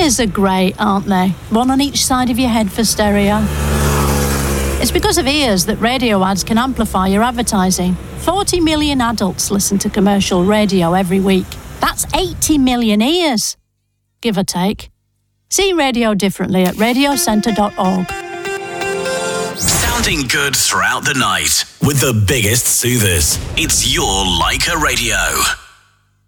Ears are great, aren't they? One on each side of your head for stereo. It's because of ears that radio ads can amplify your advertising. 40 million adults listen to commercial radio every week. That's 80 million ears, give or take. See radio differently at radiocentre.org. Sounding good throughout the night with the biggest soothers. It's your Leica Radio.